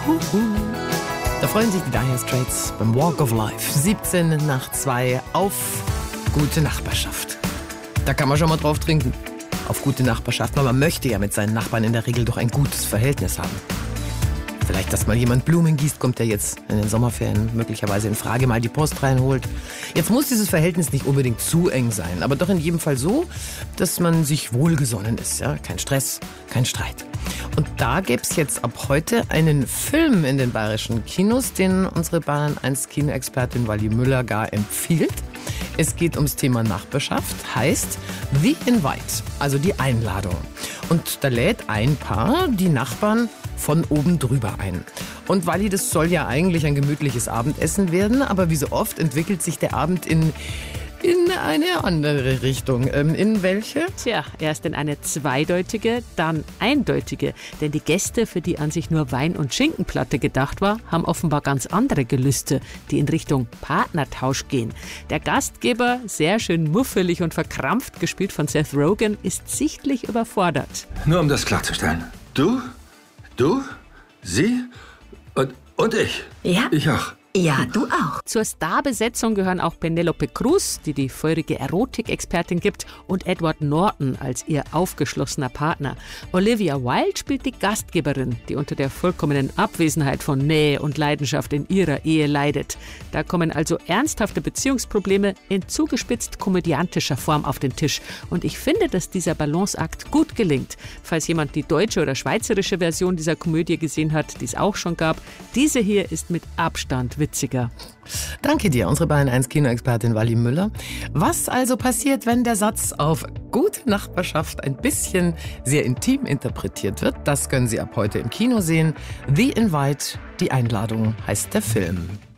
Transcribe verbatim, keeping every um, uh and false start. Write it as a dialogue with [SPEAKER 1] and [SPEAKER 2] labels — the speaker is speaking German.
[SPEAKER 1] Da freuen sich die Dire Straits beim Walk of Life. siebzehn nach zwei auf gute Nachbarschaft. Da kann man schon mal drauf trinken. Auf gute Nachbarschaft. Aber man möchte ja mit seinen Nachbarn in der Regel doch ein gutes Verhältnis haben. Vielleicht, dass mal jemand Blumen gießt, kommt ja jetzt in den Sommerferien möglicherweise in Frage, mal die Post reinholt. Jetzt muss dieses Verhältnis nicht unbedingt zu eng sein, aber doch in jedem Fall so, dass man sich wohlgesonnen ist. Ja? Kein Stress, kein Streit. Und da gäbe es jetzt ab heute einen Film in den bayerischen Kinos, den unsere Bayern eins Kinoexpertin Wally Müller gar empfiehlt. Es geht ums Thema Nachbarschaft, heißt The Invite, also die Einladung. Und da lädt ein Paar die Nachbarn von oben drüber ein. Und Wally, das soll ja eigentlich ein gemütliches Abendessen werden, aber wie so oft entwickelt sich der Abend in, in eine andere Richtung. Ähm, in welche?
[SPEAKER 2] Tja, erst in eine zweideutige, dann eindeutige. Denn die Gäste, für die an sich nur Wein- und Schinkenplatte gedacht war, haben offenbar ganz andere Gelüste, die in Richtung Partnertausch gehen. Der Gastgeber, sehr schön muffelig und verkrampft, gespielt von Seth Rogen, ist sichtlich überfordert.
[SPEAKER 3] Nur um das klarzustellen. Du, du, sie und, und ich.
[SPEAKER 4] Ja.
[SPEAKER 3] Ich auch.
[SPEAKER 4] Ja, du auch.
[SPEAKER 2] Zur Starbesetzung gehören auch Penelope Cruz, die die feurige Erotikexpertin gibt, und Edward Norton als ihr aufgeschlossener Partner. Olivia Wilde spielt die Gastgeberin, die unter der vollkommenen Abwesenheit von Nähe und Leidenschaft in ihrer Ehe leidet. Da kommen also ernsthafte Beziehungsprobleme in zugespitzt komödiantischer Form auf den Tisch. Und ich finde, dass dieser Balanceakt gut gelingt. Falls jemand die deutsche oder schweizerische Version dieser Komödie gesehen hat, die es auch schon gab, diese hier ist mit Abstand witziger.
[SPEAKER 1] Danke dir, unsere Bayern eins Kinoexpertin Wally Müller. Was also passiert, wenn der Satz auf gute Nachbarschaft ein bisschen sehr intim interpretiert wird? Das können Sie ab heute im Kino sehen. The Invite, die Einladung heißt der Film.